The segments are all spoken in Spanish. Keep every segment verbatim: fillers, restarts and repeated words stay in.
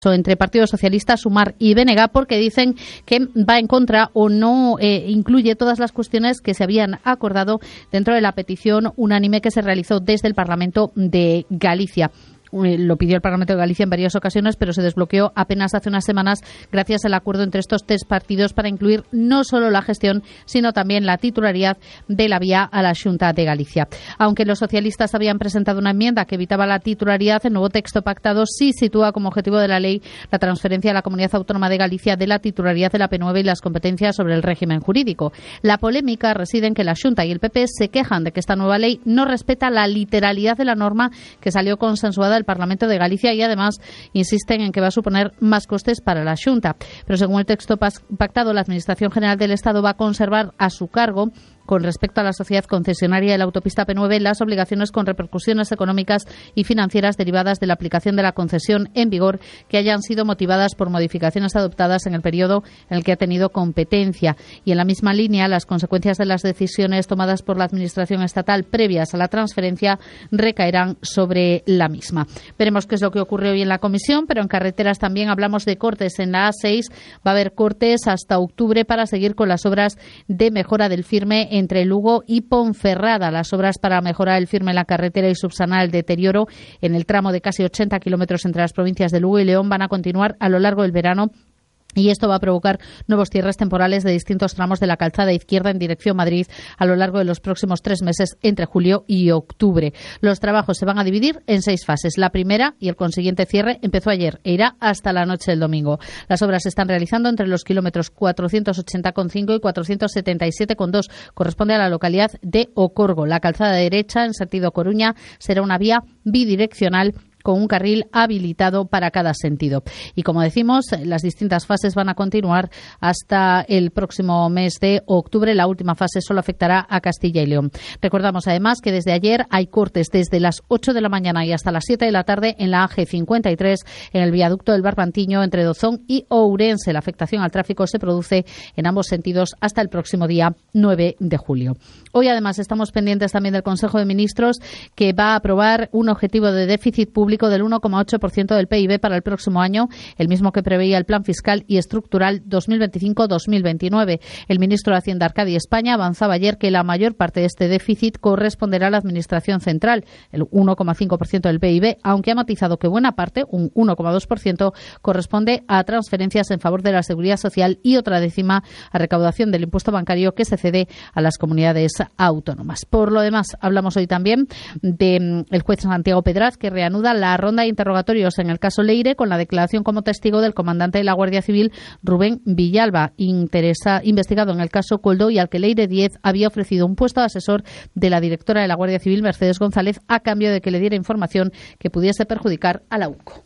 entre Partido Socialista, Sumar y B N G, porque dicen que va en contra o no eh, incluye todas las cuestiones que se habían acordado dentro de la petición unánime que se realizó desde el Parlamento de Galicia. Lo pidió el Parlamento de Galicia en varias ocasiones, pero se desbloqueó apenas hace unas semanas gracias al acuerdo entre estos tres partidos para incluir no solo la gestión, sino también la titularidad de la vía a la Xunta de Galicia. Aunque los socialistas habían presentado una enmienda que evitaba la titularidad, el nuevo texto pactado sí sitúa como objetivo de la ley la transferencia a la Comunidad Autónoma de Galicia de la titularidad de la P nueve y las competencias sobre el régimen jurídico. La polémica reside en que la Xunta y el P P se quejan de que esta nueva ley no respeta la literalidad de la norma que salió consensuada el Parlamento de Galicia y además insisten en que va a suponer más costes para la Xunta. Pero según el texto pactado, la Administración General del Estado va a conservar a su cargo, con respecto a la sociedad concesionaria de la autopista P nueve, las obligaciones con repercusiones económicas y financieras derivadas de la aplicación de la concesión en vigor que hayan sido motivadas por modificaciones adoptadas en el periodo en el que ha tenido competencia. Y en la misma línea, las consecuencias de las decisiones tomadas por la Administración estatal previas a la transferencia recaerán sobre la misma. Veremos qué es lo que ocurre hoy en la comisión, pero en carreteras también hablamos de cortes en la A seis. Va a haber cortes hasta octubre para seguir con las obras de mejora del firme entre Lugo y Ponferrada. Las obras para mejorar el firme en la carretera y subsanar el deterioro en el tramo de casi ochenta kilómetros entre las provincias de Lugo y León van a continuar a lo largo del verano. Y esto va a provocar nuevos cierres temporales de distintos tramos de la calzada izquierda en dirección Madrid a lo largo de los próximos tres meses entre julio y octubre. Los trabajos se van a dividir en seis fases. La primera y el consiguiente cierre empezó ayer e irá hasta la noche del domingo. Las obras se están realizando entre los kilómetros cuatrocientos ochenta coma cinco y cuatrocientos setenta y siete coma dos. Corresponde a la localidad de Ocorgo. La calzada derecha en sentido Coruña será una vía bidireccional con un carril habilitado para cada sentido. Y como decimos, las distintas fases van a continuar hasta el próximo mes de octubre. La última fase solo afectará a Castilla y León. Recordamos además que desde ayer hay cortes desde las ocho de la mañana y hasta las siete de la tarde en la A G cincuenta y tres en el viaducto del Barbantiño entre Dozón y Ourense. La afectación al tráfico se produce en ambos sentidos hasta el próximo día nueve de julio. Hoy además estamos pendientes también del Consejo de Ministros, que va a aprobar un objetivo de déficit público del uno coma ocho por ciento del P I B para el próximo año, el mismo que preveía el Plan Fiscal y Estructural dos mil veinticinco dos mil veintinueve. El ministro de Hacienda, Arcadi España, avanzaba ayer que la mayor parte de este déficit corresponderá a la Administración Central, el uno coma cinco por ciento del P I B, aunque ha matizado que buena parte, un uno coma dos por ciento, corresponde a transferencias en favor de la Seguridad Social y otra décima a recaudación del impuesto bancario que se cede a las comunidades autónomas. Por lo demás, hablamos hoy también del juez Santiago Pedraz, que reanuda la ronda de interrogatorios en el caso Leire con la declaración como testigo del comandante de la Guardia Civil, Rubén Villalba, interesa, investigado en el caso Coldo y al que Leire Díez había ofrecido un puesto de asesor de la directora de la Guardia Civil, Mercedes González, a cambio de que le diera información que pudiese perjudicar a la U C O.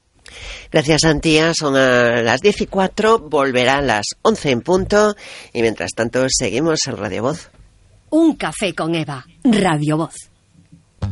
Gracias, Antía. Son a las diez y cuatro, volverá a las once en punto y mientras tanto seguimos en Radio Voz. Un café con Eva, Radio Voz.